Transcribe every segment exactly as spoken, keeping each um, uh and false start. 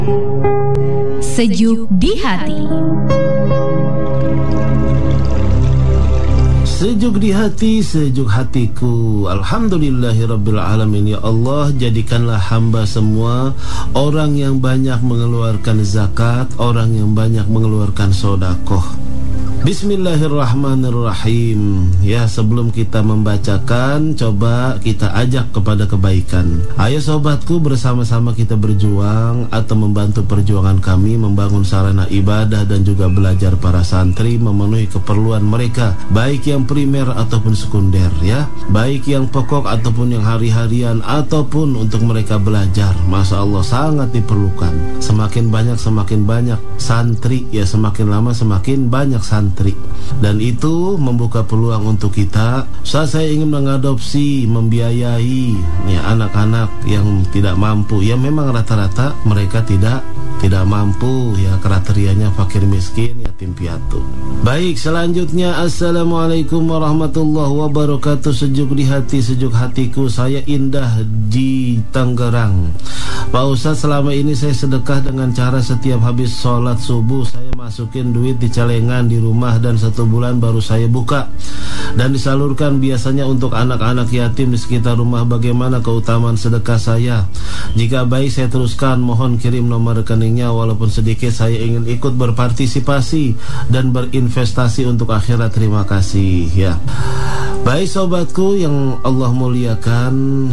Sejuk di hati. Sejuk di hati, sejuk hatiku. Alhamdulillahirabbil alamin. Ya Allah, jadikanlah hamba semua orang yang banyak mengeluarkan zakat, orang yang banyak mengeluarkan sedekah. Bismillahirrahmanirrahim. Ya, sebelum kita membacakan, coba kita ajak kepada kebaikan. Ayo sobatku, bersama-sama kita berjuang atau membantu perjuangan kami membangun sarana ibadah dan juga belajar para santri memenuhi keperluan mereka, baik yang primer ataupun sekunder, ya, baik yang pokok ataupun yang hari-harian ataupun untuk mereka belajar. Masya Allah, sangat diperlukan. Semakin banyak semakin banyak santri, ya, semakin lama semakin banyak santri. Dan itu membuka peluang untuk kita. Saat saya ingin mengadopsi, membiayai ya anak-anak yang tidak mampu, ya memang rata-rata mereka tidak tidak mampu, ya kriterianya fakir miskin, yatim piatu. Baik, selanjutnya assalamualaikum warahmatullahi wabarakatuh. Sejuk di hati, sejuk hatiku. Saya Indah di Tangerang. Pak Ustadz, selama ini saya sedekah dengan cara setiap habis sholat subuh saya masukin duit di celengan di rumah dan satu bulan baru saya buka dan disalurkan biasanya untuk anak-anak yatim di sekitar rumah. Bagaimana keutamaan sedekah saya? Jika baik saya teruskan, mohon kirim nomor rekeningnya. Walaupun sedikit saya ingin ikut berpartisipasi dan berinvestasi untuk akhirat. Terima kasih, ya. Baik sobatku yang Allah muliakan,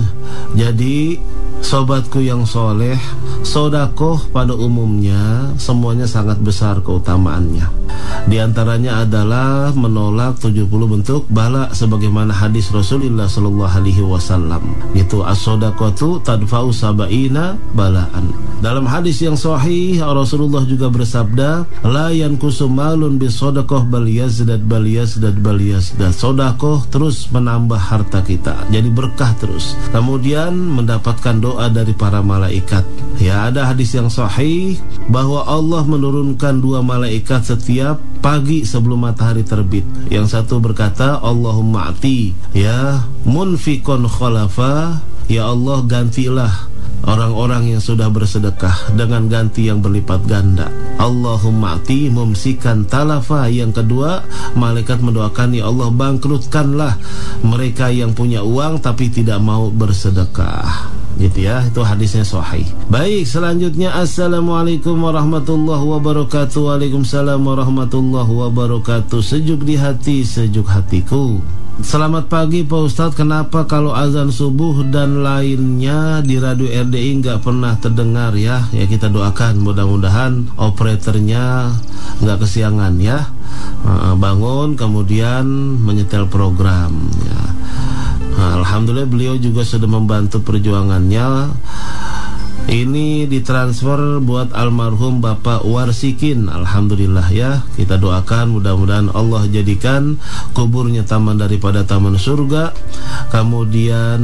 jadi sobatku yang soleh, sodakoh pada umumnya semuanya sangat besar keutamaannya. Di antaranya adalah menolak tujuh puluh bentuk bala sebagaimana hadis Rasulullah sallallahu alaihi wasallam. Itu as-shadaqatu tadfa'u sab'ina balaan. Dalam hadis yang sahih Rasulullah juga bersabda, la yankusu malun bisadaqah bal yazdad bal yazdad bal yazdad. Sedekah terus menambah harta kita, jadi berkah terus. Kemudian mendapatkan doa dari para malaikat. Ya, ada hadis yang sahih bahwa Allah menurunkan dua malaikat setiap pagi sebelum matahari terbit. Yang satu berkata, Allahumma ati ya munfikon khalafa, ya Allah gantilah orang-orang yang sudah bersedekah dengan ganti yang berlipat ganda. Allahumma ati mumsikan talafa. Yang kedua, malaikat mendoakan, ya Allah bangkrutkanlah mereka yang punya uang tapi tidak mau bersedekah. Gitu ya, itu hadisnya sahih. Baik, selanjutnya assalamualaikum warahmatullahi wabarakatuh. Waalaikumsalam warahmatullahi wabarakatuh. Sejuk di hati, sejuk hatiku. Selamat pagi Pak Ustadz, kenapa kalau azan subuh dan lainnya di radio R D I nggak pernah terdengar ya? Ya kita doakan mudah-mudahan operatornya nggak kesiangan ya, bangun kemudian menyetel program ya. Nah, alhamdulillah beliau juga sudah membantu perjuangannya. Ini ditransfer buat almarhum Bapak Warsikin. Alhamdulillah ya. Kita doakan mudah-mudahan Allah jadikan kuburnya taman daripada taman surga. Kemudian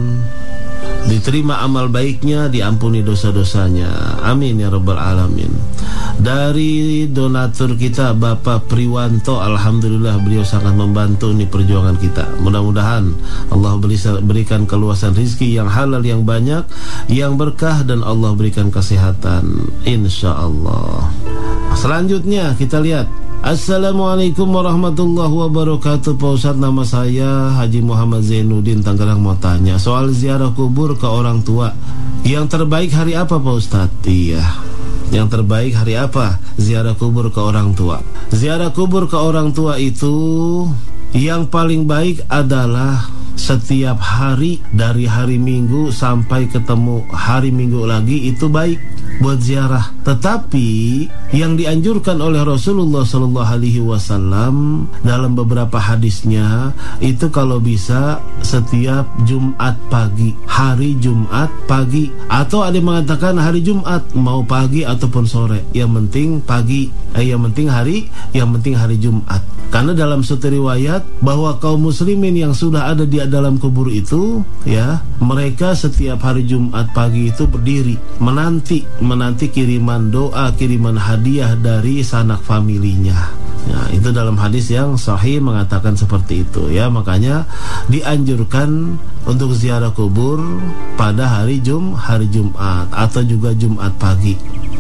diterima amal baiknya, diampuni dosa-dosanya. Amin ya rabbal alamin. Dari donatur kita Bapak Priwanto, alhamdulillah beliau sangat membantu nih perjuangan kita. Mudah-mudahan Allah berikan keluasan rizki yang halal yang banyak, yang berkah, dan Allah berikan kesehatan insyaallah. Selanjutnya kita lihat. Assalamualaikum warahmatullahi wabarakatuh. Pak Ustadz, nama saya Haji Muhammad Zainuddin Tangerang, mau tanya soal ziarah kubur ke orang tua. Yang terbaik hari apa Pak Ustadz? Iya, yang terbaik hari apa? Ziarah kubur ke orang tua. Ziarah kubur ke orang tua itu yang paling baik adalah setiap hari, dari hari Minggu sampai ketemu hari Minggu lagi, itu baik buat ziarah. Tetapi yang dianjurkan oleh Rasulullah sallallahu alaihi wasallam dalam beberapa hadisnya itu kalau bisa setiap Jumat pagi, hari Jumat pagi, atau ada yang mengatakan hari Jumat mau pagi ataupun sore, yang penting pagi, eh, yang penting hari, yang penting hari Jumat. Karena dalam suatu riwayat bahwa kaum muslimin yang sudah ada di dalam kubur itu, ya, mereka setiap hari Jumat pagi itu berdiri menanti menanti kiriman doa, kiriman hadiah dari sanak familinya. Ya, itu dalam hadis yang sahih mengatakan seperti itu ya. Makanya dianjurkan untuk ziarah kubur pada hari Jum hari Jumat atau juga Jumat pagi.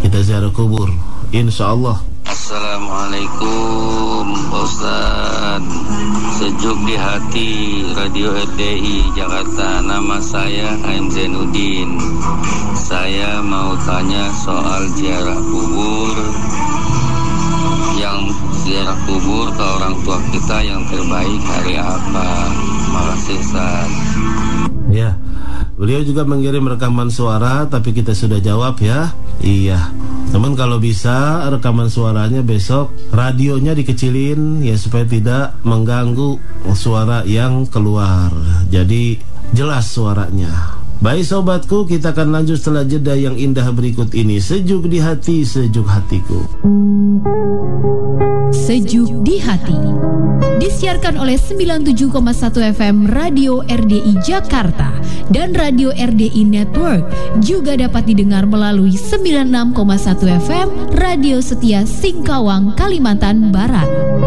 kita ziarah kubur, insya Allah. Assalamualaikum Pak Ustaz. Sejuk di hati Radio R D I Jakarta. Nama saya Aim Zainuddin. Saya mau tanya soal ziarah kubur. Yang ziarah kubur ke orang tua kita yang terbaik hari apa? Makasih Ustaz. Ya, beliau juga mengirim rekaman suara, tapi kita sudah jawab ya. Iya, teman kalau bisa rekaman suaranya besok radionya dikecilin ya supaya tidak mengganggu suara yang keluar. Jadi jelas suaranya. Baik sobatku, kita akan lanjut setelah jeda yang indah berikut ini. Sejuk di hati, sejuk hatiku. Sejuk di hati disiarkan oleh sembilan puluh tujuh koma satu F M Radio R D I Jakarta dan Radio R D I Network. Juga dapat didengar melalui sembilan puluh enam koma satu F M Radio Setia Singkawang, Kalimantan Barat.